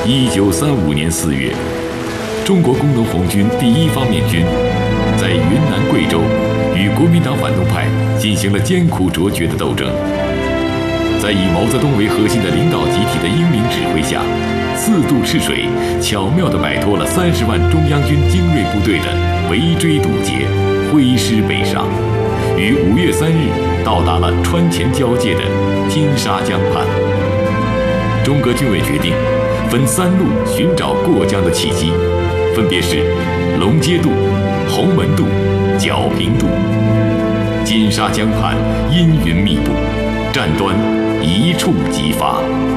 1935年4月，中国工农红军第一方面军在云南、贵州与国民党反动派进行了艰苦卓绝的斗争。在以毛泽东为核心的领导集体的英明指挥下，4渡赤水，巧妙地摆脱了30万中央军精锐部队的围追堵截、挥师北上，于5月3日到达了川黔交界的金沙江畔。中革军委决定分3路寻找过江的契机，分别是龙街渡、洪门渡、皎平渡。金沙江畔阴云密布，战端一触即发。